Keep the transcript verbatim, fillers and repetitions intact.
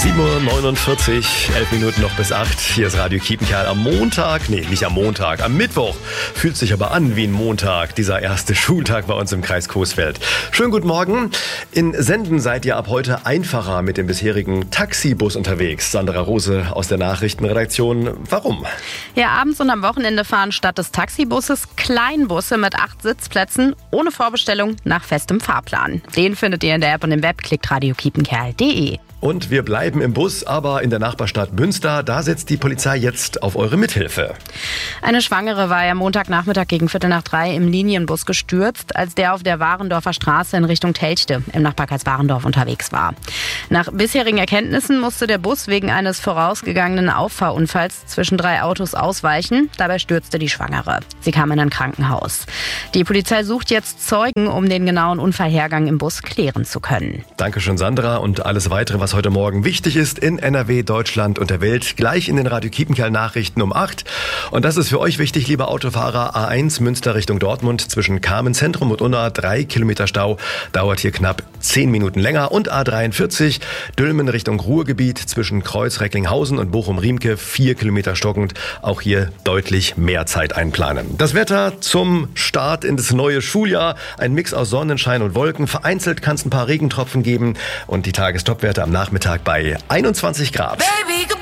sieben Uhr neunundvierzig, elf Minuten noch bis acht. Hier ist Radio Kiepenkerl am Montag. Nee, nicht am Montag, am Mittwoch. Fühlt sich aber an wie ein Montag, dieser erste Schultag bei uns im Kreis Coesfeld. Schönen guten Morgen. In Senden seid ihr ab heute einfacher mit dem bisherigen Taxibus unterwegs. Sandra Rose aus der Nachrichtenredaktion. Warum? Ja, abends und am Wochenende fahren statt des Taxibusses Kleinbusse mit acht Sitzplätzen ohne Vorbestellung nach festem Fahrplan. Den findet ihr in der App und im Web. Klickt radio kiepenkerl punkt de. Und wir bleiben im Bus, aber in der Nachbarstadt Münster, da setzt die Polizei jetzt auf eure Mithilfe. Eine Schwangere war ja Montagnachmittag gegen Viertel nach drei im Linienbus gestürzt, als der auf der Warendorfer Straße in Richtung Telchte im Nachbarkreis Warendorf unterwegs war. Nach bisherigen Erkenntnissen musste der Bus wegen eines vorausgegangenen Auffahrunfalls zwischen drei Autos ausweichen. Dabei stürzte die Schwangere. Sie kam in ein Krankenhaus. Die Polizei sucht jetzt Zeugen, um den genauen Unfallhergang im Bus klären zu können. Dankeschön, Sandra, und alles weitere, was heute Morgen wichtig ist in N R W, Deutschland und der Welt, gleich in den Radio Kiepenkerl Nachrichten um acht. Und das ist für euch wichtig, liebe Autofahrer. A eins Münster Richtung Dortmund zwischen Kamen Zentrum und Unna, drei Kilometer Stau, dauert hier knapp zehn Minuten länger. Und A dreiundvierzig Dülmen Richtung Ruhrgebiet zwischen Kreuz Recklinghausen und Bochum-Riemke, vier Kilometer stockend. Auch hier deutlich mehr Zeit einplanen. Das Wetter zum Start in das neue Schuljahr. Ein Mix aus Sonnenschein und Wolken. Vereinzelt kann es ein paar Regentropfen geben. Und die Tagestopwerte am Nachmittag bei einundzwanzig Grad. Baby,